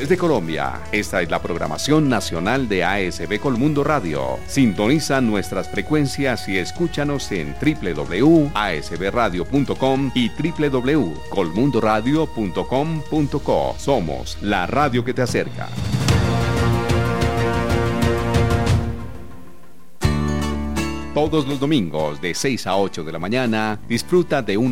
regiones de Colombia. Esta es la programación nacional de ASB Colmundo Radio. Sintoniza nuestras frecuencias y escúchanos en www.asbradio.com y www.colmundoradio.com.co. Somos la radio que te acerca. Todos los domingos de 6 a 8 de la mañana disfruta de un